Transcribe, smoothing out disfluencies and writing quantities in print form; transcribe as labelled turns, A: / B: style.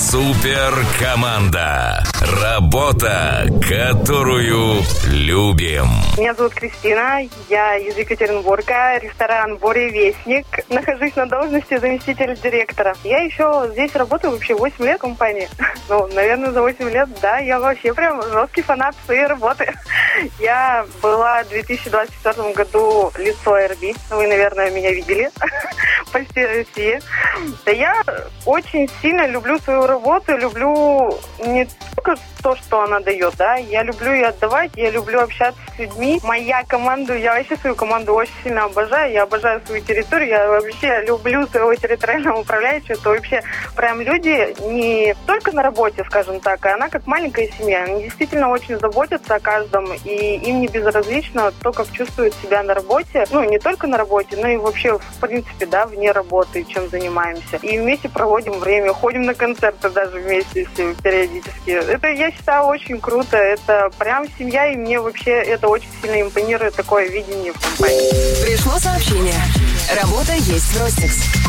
A: Супер команда. Работа, которую любим.
B: Меня зовут Кристина, я из Екатеринбурга, ресторан «Буревестник». Нахожусь на должности заместителя директора. Я еще здесь работаю вообще 8 лет в компании. Наверное, за 8 лет, да, я вообще прям жесткий фанат своей работы. Я была в 2024 году лицо РБ. Вы, наверное, меня видели по всей России. Да я очень сильно люблю свою работу, люблю не только то, что она дает, да, я люблю ее отдавать, я люблю общаться с людьми. Моя команда, я вообще свою команду очень сильно обожаю, я обожаю свою территорию, я вообще люблю своего территориального управляющего, это вообще прям люди не только на работе, скажем так, а она как маленькая семья, они действительно очень заботятся о каждом, и им не безразлично то, как чувствуют себя на работе, не только на работе, но и вообще, в принципе, да, вне работы, чем занимаемся. И вместе проводим время, ходим на концерты даже вместе все периодически. Это, я считаю, очень круто, это прям семья, и мне вообще это очень сильно импонирует, такое видение в компании.
C: Пришло сообщение. Работа есть в Ростикс.